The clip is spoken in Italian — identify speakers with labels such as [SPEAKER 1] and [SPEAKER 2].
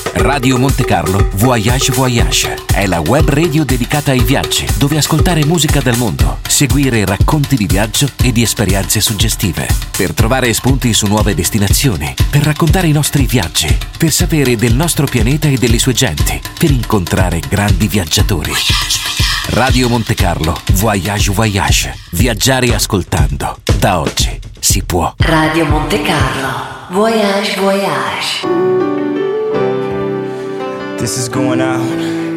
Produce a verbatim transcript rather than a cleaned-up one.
[SPEAKER 1] Radio Monte Carlo Voyage Voyage è la web radio dedicata ai viaggi, dove ascoltare musica del mondo, seguire racconti di viaggio e di esperienze suggestive, per trovare spunti su nuove destinazioni, per raccontare i nostri viaggi, per sapere del nostro pianeta e delle sue genti, per incontrare grandi viaggiatori. Radio Monte Carlo Voyage Voyage. Viaggiare ascoltando. Da oggi si può.
[SPEAKER 2] Radio Monte Carlo Voyage Voyage.
[SPEAKER 3] This is going out